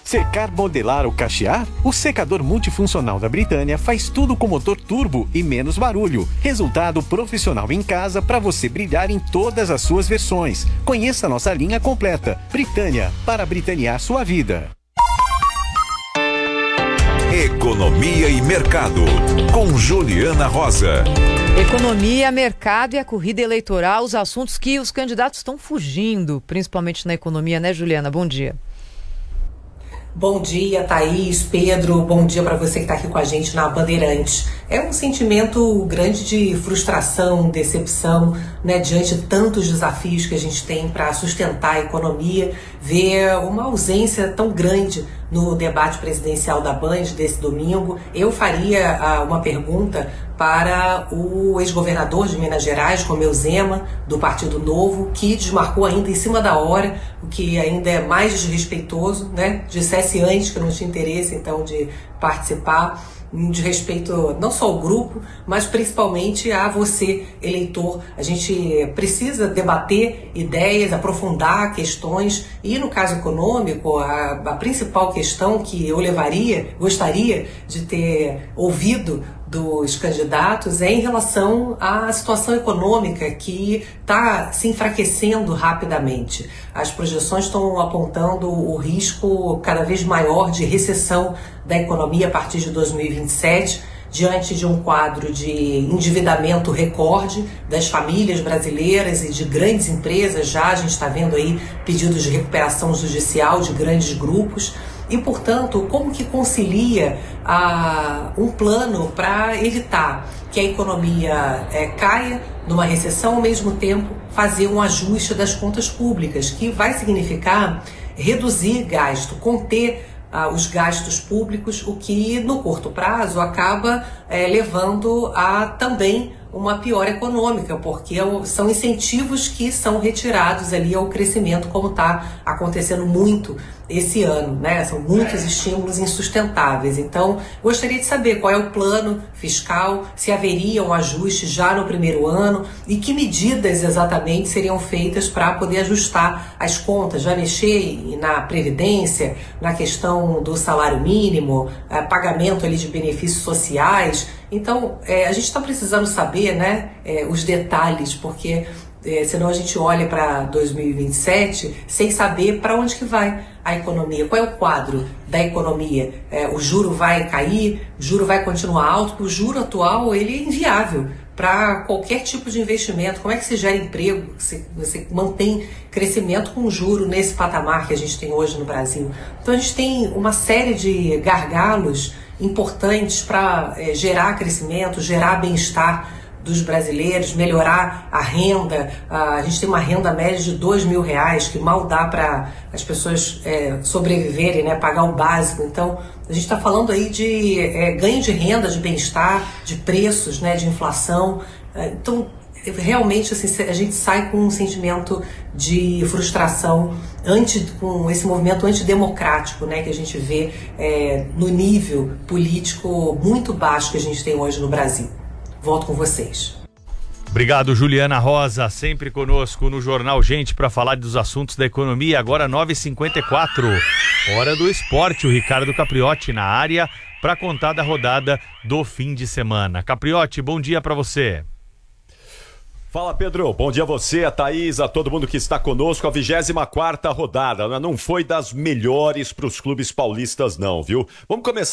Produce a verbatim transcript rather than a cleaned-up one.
Secar, modelar ou cachear? O secador multifuncional da Britânia faz tudo com motor turbo e menos barulho. Resultado profissional em casa para você brilhar em todas as suas versões. Conheça nossa linha completa. Britânia, para britanear sua vida. Economia e Mercado, com Juliana Rosa. Economia, mercado e a corrida eleitoral, os assuntos que os candidatos estão fugindo, principalmente na economia, né, Juliana? Bom dia. Bom dia, Thaís, Pedro, bom dia para você que está aqui com a gente na Bandeirantes. É um sentimento grande de frustração, decepção, né, diante de tantos desafios que a gente tem para sustentar a economia, ver uma ausência tão grande no debate presidencial da Band desse domingo. Eu faria ah, uma pergunta para o ex-governador de Minas Gerais, Romeu Zema, do Partido Novo, que desmarcou ainda em cima da hora, o que ainda é mais desrespeitoso, né? Dissesse antes que não tinha interesse, então, de participar, de respeito não só ao grupo, mas principalmente a você, eleitor. A gente precisa debater ideias, aprofundar questões e, no caso econômico, a, a principal questão que eu levaria, gostaria de ter ouvido dos candidatos é em relação à situação econômica que está se enfraquecendo rapidamente. As projeções estão apontando o risco cada vez maior de recessão da economia a partir de dois mil e vinte e sete, diante de um quadro de endividamento recorde das famílias brasileiras e de grandes empresas. Já a gente está vendo aí pedidos de recuperação judicial de grandes grupos. E, portanto, como que concilia ah, um plano para evitar que a economia é, caia numa recessão, ao mesmo tempo fazer um ajuste das contas públicas, que vai significar reduzir gasto, conter ah, os gastos públicos, o que no curto prazo acaba é, levando a também uma piora econômica, porque são incentivos que são retirados ali ao crescimento, como está acontecendo muito esse ano, né? São muitos estímulos insustentáveis. Então, gostaria de saber qual é o plano fiscal, se haveria um ajuste já no primeiro ano e que medidas exatamente seriam feitas para poder ajustar as contas, já mexer na previdência, na questão do salário mínimo, pagamento ali de benefícios sociais. Então, é, a gente está precisando saber, né, é, os detalhes, porque é, senão a gente olha para dois mil e vinte e sete sem saber para onde que vai a economia, qual é o quadro da economia. É, o juro vai cair, o juro vai continuar alto, porque o juro atual ele é inviável para qualquer tipo de investimento. Como é que se gera emprego, você, você mantém crescimento com juro nesse patamar que a gente tem hoje no Brasil? Então a gente tem uma série de gargalos importantes para é, gerar crescimento, gerar bem-estar dos brasileiros, melhorar a renda. A gente tem uma renda média de dois mil reais, que mal dá para as pessoas é, sobreviverem, né, pagar o básico. Então, a gente está falando aí de é, ganho de renda, de bem-estar, de preços, né, de inflação. Então, realmente, assim, a gente sai com um sentimento de frustração anti, com esse movimento antidemocrático, né, que a gente vê é, no nível político muito baixo que a gente tem hoje no Brasil. Volto com vocês. Obrigado, Juliana Rosa, sempre conosco no Jornal Gente para falar dos assuntos da economia. Agora nove e cinquenta e quatro, hora do esporte. O Ricardo Capriotti na área para contar da rodada do fim de semana. Capriotti, bom dia para você. Fala, Pedro, bom dia a você, a Thaís, a todo mundo que está conosco. A vigésima quarta rodada não foi das melhores para os clubes paulistas não, viu? Vamos começar